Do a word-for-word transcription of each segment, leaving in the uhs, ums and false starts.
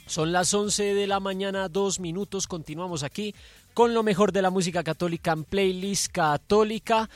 Son las once de la mañana, dos minutos, continuamos aquí con lo mejor de la música católica en Playlist Católica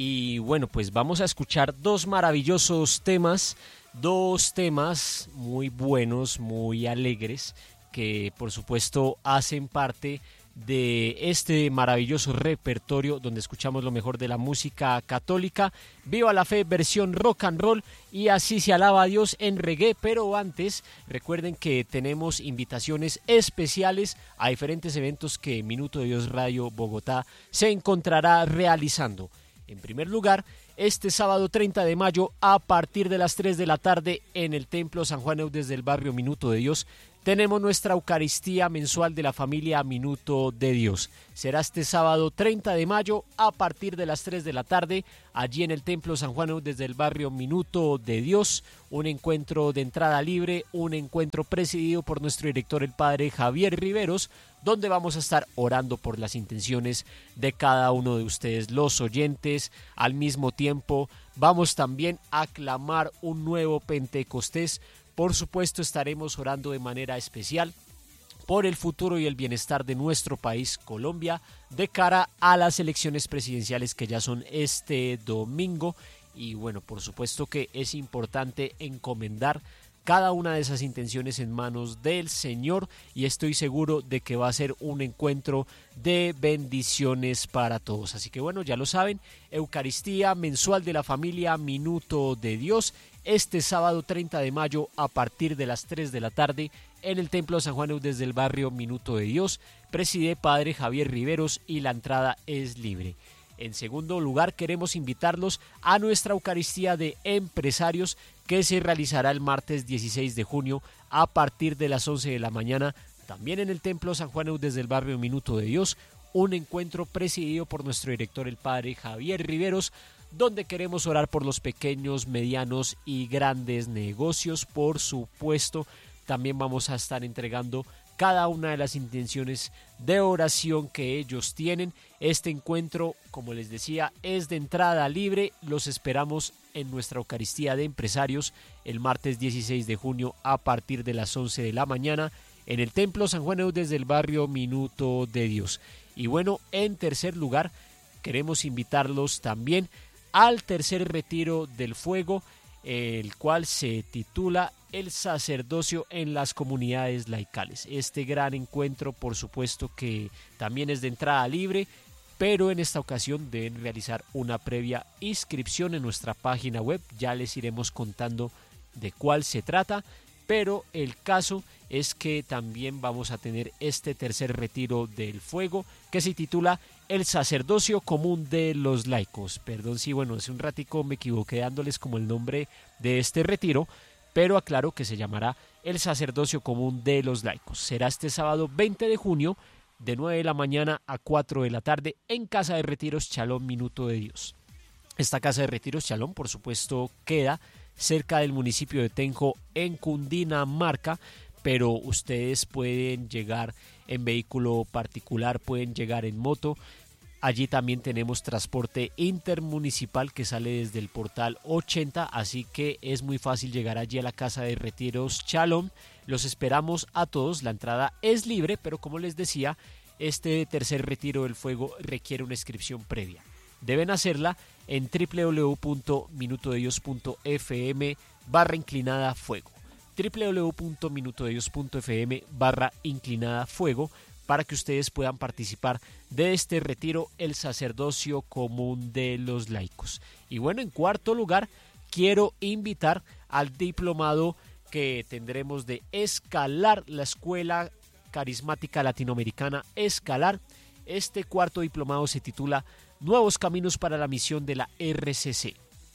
y bueno, pues vamos a escuchar dos maravillosos temas, dos temas muy buenos, muy alegres, que por supuesto hacen parte de este maravilloso repertorio donde escuchamos lo mejor de la música católica. Viva la fe, versión rock and roll, y así se alaba a Dios en reggae. Pero antes, recuerden que tenemos invitaciones especiales a diferentes eventos que Minuto de Dios Radio Bogotá se encontrará realizando. En primer lugar, este sábado treinta de mayo a partir de las tres de la tarde en el Templo San Juan Eudes del barrio Minuto de Dios tenemos nuestra Eucaristía mensual de la familia Minuto de Dios. Será este sábado treinta de mayo a partir de las tres de la tarde allí en el Templo San Juan Eudes del barrio Minuto de Dios. Un encuentro de entrada libre, un encuentro presidido por nuestro director el padre Javier Riveros, donde vamos a estar orando por las intenciones de cada uno de ustedes, los oyentes. Al mismo tiempo vamos también a clamar un nuevo Pentecostés. Por supuesto estaremos orando de manera especial por el futuro y el bienestar de nuestro país, Colombia, de cara a las elecciones presidenciales que ya son este domingo. Y bueno, por supuesto que es importante encomendar cada una de esas intenciones en manos del Señor, y estoy seguro de que va a ser un encuentro de bendiciones para todos. Así que bueno, ya lo saben, Eucaristía mensual de la familia Minuto de Dios, este sábado treinta de mayo a partir de las tres de la tarde en el Templo San Juan Eudes del barrio Minuto de Dios. Preside padre Javier Riveros y la entrada es libre. En segundo lugar, queremos invitarlos a nuestra Eucaristía de empresarios que se realizará el martes dieciséis de junio a partir de las once de la mañana, también en el Templo San Juan Eudes del barrio Minuto de Dios, un encuentro presidido por nuestro director el padre Javier Riveros, donde queremos orar por los pequeños, medianos y grandes negocios. Por supuesto, también vamos a estar entregando cada una de las intenciones de oración que ellos tienen. Este encuentro, como les decía, es de entrada libre. Los esperamos en nuestra Eucaristía de empresarios el martes dieciséis de junio a partir de las once de la mañana en el Templo San Juan Eudes del barrio Minuto de Dios. Y bueno, en tercer lugar, queremos invitarlos también al tercer retiro del fuego, el cual se titula El sacerdocio en las comunidades laicales. Este gran encuentro, por supuesto que también es de entrada libre, pero en esta ocasión deben realizar una previa inscripción en nuestra página web. Ya les iremos contando de cuál se trata, pero el caso es que también vamos a tener este tercer retiro del fuego que se titula El sacerdocio común de los laicos. Perdón si, bueno, hace un ratico me equivoqué dándoles como el nombre de este retiro, pero aclaro que se llamará El sacerdocio común de los laicos. Será este sábado veinte de junio de nueve de la mañana a cuatro de la tarde en Casa de Retiros Chalón Minuto de Dios. Esta Casa de Retiros Chalón, por supuesto, queda cerca del municipio de Tenjo en Cundinamarca, pero ustedes pueden llegar en vehículo particular, pueden llegar en moto. Allí también tenemos transporte intermunicipal que sale desde el portal ochenta, así que es muy fácil llegar allí a la Casa de Retiros Chalón. Los esperamos a todos, la entrada es libre, pero como les decía, este tercer retiro del fuego requiere una inscripción previa. Deben hacerla en doble u doble u doble u punto minuto de dios punto f m barra inclinada fuego. doble u doble u doble u punto minuto de dios punto f m barra inclinada fuego para que ustedes puedan participar de este retiro, el sacerdocio común de los laicos. Y bueno, en cuarto lugar, quiero invitar al diplomado que tendremos de Escalar, la Escuela Carismática Latinoamericana Escalar. Este cuarto diplomado se titula Nuevos Caminos para la Misión de la R C C,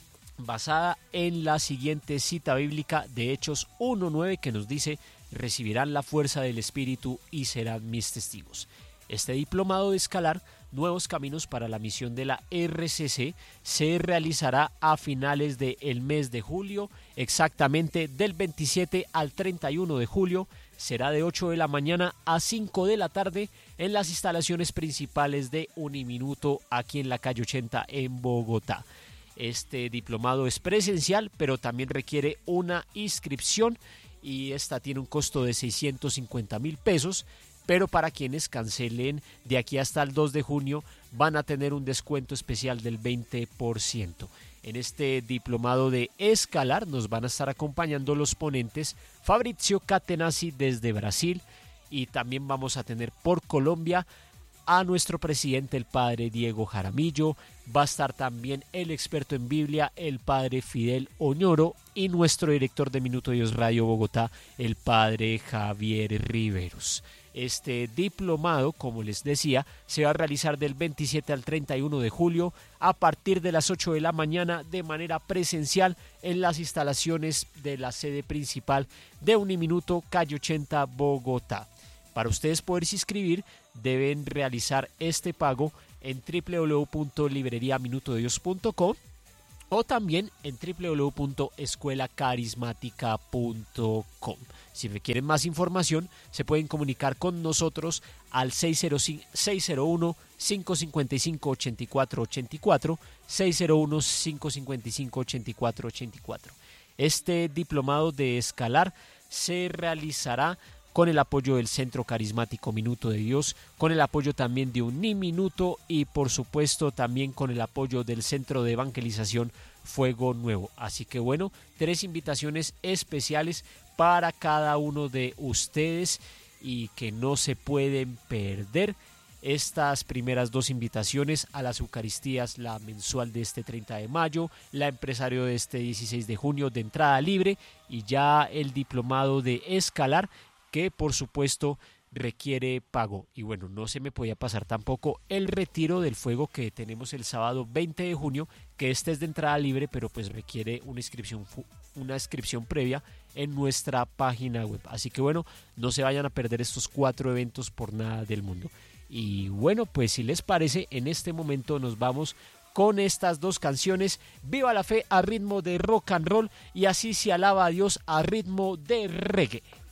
basada en la siguiente cita bíblica de Hechos uno nueve, que nos dice: recibirán la fuerza del Espíritu y serán mis testigos. Este diplomado de Escalar, Nuevos Caminos para la Misión de la R C C, se realizará a finales del mes de julio, exactamente del veintisiete al treinta y uno de julio. Será de ocho de la mañana a cinco de la tarde en las instalaciones principales de Uniminuto, aquí en la calle ochenta en Bogotá. Este diplomado es presencial, pero también requiere una inscripción. y esta tiene un costo de seiscientos cincuenta mil pesos, pero para quienes cancelen de aquí hasta el dos de junio van a tener un descuento especial del veinte por ciento. En este diplomado de escalar nos van a estar acompañando los ponentes Fabrizio Catenacci desde Brasil, y también vamos a tener por Colombia a nuestro presidente, el padre Diego Jaramillo. Va a estar también el experto en Biblia, el padre Fidel Oñoro, y nuestro director de Minuto Dios Radio Bogotá, el padre Javier Riveros. Este diplomado, como les decía, se va a realizar del veintisiete al treinta y uno de julio a partir de las ocho de la mañana de manera presencial en las instalaciones de la sede principal de Uniminuto, calle ochenta, Bogotá. Para ustedes poderse inscribir, deben realizar este pago en doble u doble u doble u punto librería minuto de dios punto com o también en doble u doble u doble u punto escuela carismática punto com. Si requieren más información, se pueden comunicar con nosotros al seis cero uno, cinco cinco cinco, ocho cuatro ocho cuatro, seis cero uno, cinco cinco cinco, ocho cuatro ocho cuatro. Este diplomado de escalar se realizará con el apoyo del Centro Carismático Minuto de Dios, con el apoyo también de Uniminuto y por supuesto también con el apoyo del Centro de Evangelización Fuego Nuevo. Así que bueno, tres invitaciones especiales para cada uno de ustedes y que no se pueden perder. Estas primeras dos invitaciones a las Eucaristías, la mensual de este treinta de mayo, la empresario de este dieciséis de junio de entrada libre, y ya el diplomado de escalar, que por supuesto requiere pago. Y bueno, no se me podía pasar tampoco el retiro del fuego que tenemos el sábado veinte de junio, que este es de entrada libre, pero pues requiere una inscripción, una inscripción previa en nuestra página web. Así que bueno, no se vayan a perder estos cuatro eventos por nada del mundo. Y bueno, pues si les parece, en este momento nos vamos con estas dos canciones: Viva la Fe a ritmo de rock and roll y Así se alaba a Dios a ritmo de reggae.